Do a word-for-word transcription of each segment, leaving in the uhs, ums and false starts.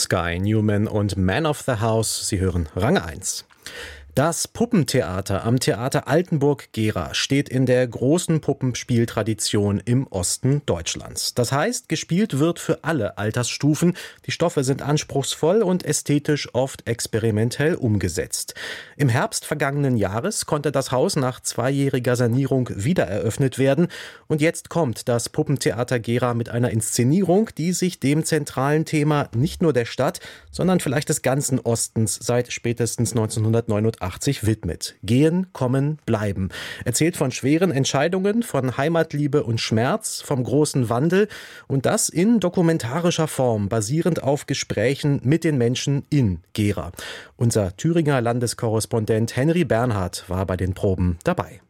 Sky, Newman und Man of the House. Sie hören Rang eins. Das Puppentheater am Theater Altenburg-Gera steht in der großen Puppenspieltradition im Osten Deutschlands. Das heißt, gespielt wird für alle Altersstufen. Die Stoffe sind anspruchsvoll und ästhetisch oft experimentell umgesetzt. Im Herbst vergangenen Jahres konnte das Haus nach zweijähriger Sanierung wiedereröffnet werden. Und jetzt kommt das Puppentheater Gera mit einer Inszenierung, die sich dem zentralen Thema nicht nur der Stadt, sondern vielleicht des ganzen Ostens seit spätestens neunzehnhundertneunundachtzig widmet. Gehen, kommen, bleiben. Erzählt von schweren Entscheidungen, von Heimatliebe und Schmerz, vom großen Wandel und das in dokumentarischer Form, basierend auf Gesprächen mit den Menschen in Gera. Unser Thüringer Landeskorrespondent Henry Bernhard war bei den Proben dabei.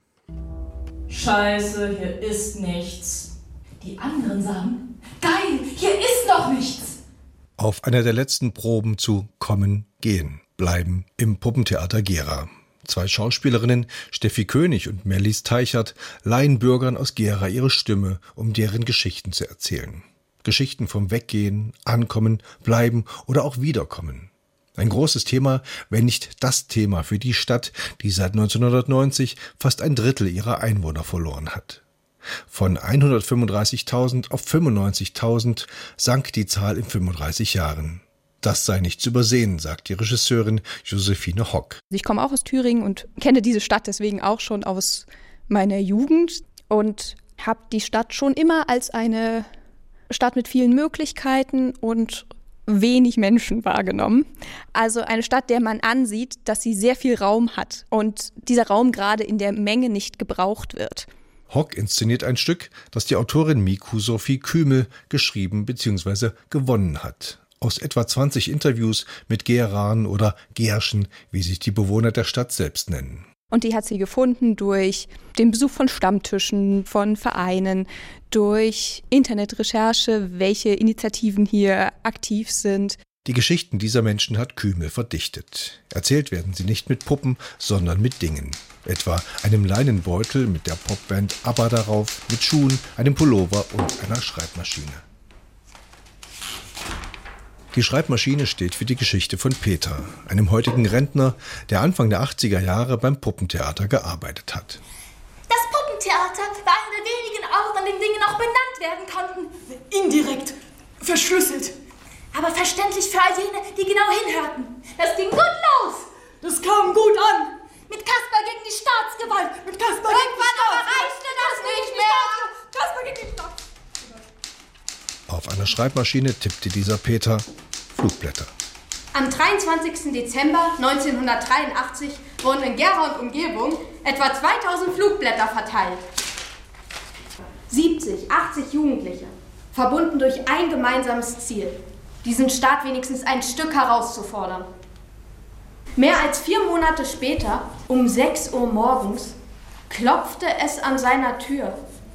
Scheiße, hier ist nichts. Die anderen sagen, geil, hier ist noch nichts. Auf einer der letzten Proben zu Kommen, Gehen, Bleiben im Puppentheater Gera. Zwei Schauspielerinnen, Steffi König und Melis Teichert, leihen Bürgern aus Gera ihre Stimme, um deren Geschichten zu erzählen. Geschichten vom Weggehen, Ankommen, Bleiben oder auch Wiederkommen. Ein großes Thema, wenn nicht das Thema für die Stadt, die seit neunzehnhundertneunzig fast ein Drittel ihrer Einwohner verloren hat. Von hundertfünfunddreißigtausend auf fünfundneunzigtausend sank die Zahl in fünfunddreißig Jahren. Das sei nicht zu übersehen, sagt die Regisseurin Josephine Hock. Ich komme auch aus Thüringen und kenne diese Stadt deswegen auch schon aus meiner Jugend und habe die Stadt schon immer als eine Stadt mit vielen Möglichkeiten und wenig Menschen wahrgenommen. Also eine Stadt, der man ansieht, dass sie sehr viel Raum hat und dieser Raum gerade in der Menge nicht gebraucht wird. Hock inszeniert ein Stück, das die Autorin Miku Sophie Kümel geschrieben bzw. gewonnen hat. Aus etwa zwanzig Interviews mit Geraern oder Gerschen, wie sich die Bewohner der Stadt selbst nennen. Und die hat sie gefunden durch den Besuch von Stammtischen, von Vereinen, durch Internetrecherche, welche Initiativen hier aktiv sind. Die Geschichten dieser Menschen hat Kümel verdichtet. Erzählt werden sie nicht mit Puppen, sondern mit Dingen. Etwa einem Leinenbeutel mit der Popband ABBA darauf, mit Schuhen, einem Pullover und einer Schreibmaschine. Die Schreibmaschine steht für die Geschichte von Peter, einem heutigen Rentner, der Anfang der achtziger Jahre beim Puppentheater gearbeitet hat. Das Puppentheater war einer der wenigen Orte, an denen Dinge noch benannt werden konnten. Indirekt, verschlüsselt. Aber verständlich für all jene, die genau hinhörten. Das ging gut los. Das kam gut an. Mit Kasper gegen die Staatsgewalt. Mit Kasper Irgendwann gegen die aber Staatsgewalt. reichte das nicht mehr. Kasper gegen die Staatsgewalt. Auf einer Schreibmaschine tippte dieser Peter Flugblätter. Am dreiundzwanzigsten Dezember neunzehnhundertdreiundachtzig wurden in Gera und Umgebung etwa zweitausend Flugblätter verteilt. siebzig, achtzig Jugendliche, verbunden durch ein gemeinsames Ziel, diesen Staat wenigstens ein Stück herauszufordern. Mehr als vier Monate später, um sechs Uhr morgens, klopfte es an seiner Tür.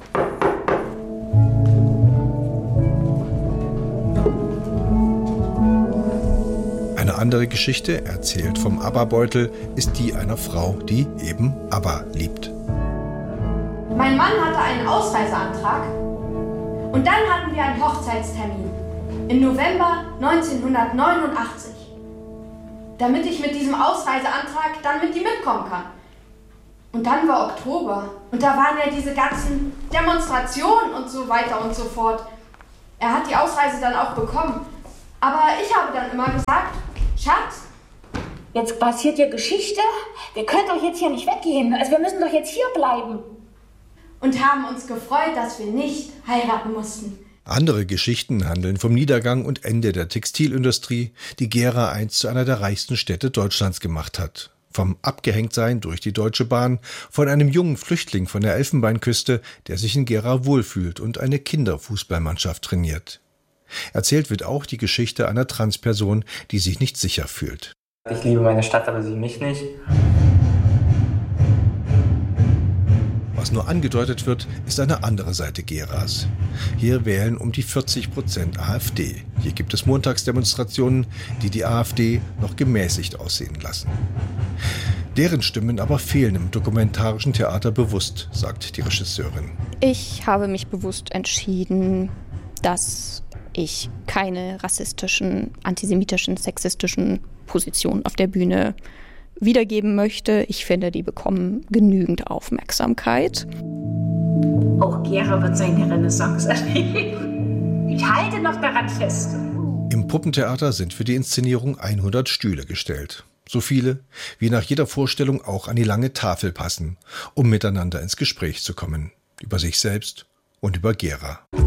Eine andere Geschichte, erzählt vom ABBA-Beutel, ist die einer Frau, die eben ABBA liebt. Mein Mann hatte einen Ausreiseantrag und dann hatten wir einen Hochzeitstermin im November neunzehnhundertneunundachtzig, damit ich mit diesem Ausreiseantrag dann mit ihm mitkommen kann. Und dann war Oktober und da waren ja diese ganzen Demonstrationen und so weiter und so fort. Er hat die Ausreise dann auch bekommen, aber ich habe dann immer gesagt, Schatz, jetzt passiert ja Geschichte. Wir können doch jetzt hier nicht weggehen. Also wir müssen doch jetzt hier bleiben. Und haben uns gefreut, dass wir nicht heiraten mussten. Andere Geschichten handeln vom Niedergang und Ende der Textilindustrie, die Gera einst zu einer der reichsten Städte Deutschlands gemacht hat. Vom Abgehängtsein durch die Deutsche Bahn, von einem jungen Flüchtling von der Elfenbeinküste, der sich in Gera wohlfühlt und eine Kinderfußballmannschaft trainiert. Erzählt wird auch die Geschichte einer Transperson, die sich nicht sicher fühlt. Ich liebe meine Stadt, aber sie mich nicht. Was nur angedeutet wird, ist eine andere Seite Geras. Hier wählen um die vierzig Prozent AfD. Hier gibt es Montagsdemonstrationen, die die AfD noch gemäßigt aussehen lassen. Deren Stimmen aber fehlen im dokumentarischen Theater bewusst, sagt die Regisseurin. Ich habe mich bewusst entschieden, dass ich keine rassistischen, antisemitischen, sexistischen Positionen auf der Bühne wiedergeben möchte. Ich finde, die bekommen genügend Aufmerksamkeit. Auch Gera wird seine Renaissance erleben. Ich halte noch daran fest. Im Puppentheater sind für die Inszenierung hundert Stühle gestellt. So viele, wie nach jeder Vorstellung auch an die lange Tafel passen, um miteinander ins Gespräch zu kommen. Über sich selbst und über Gera.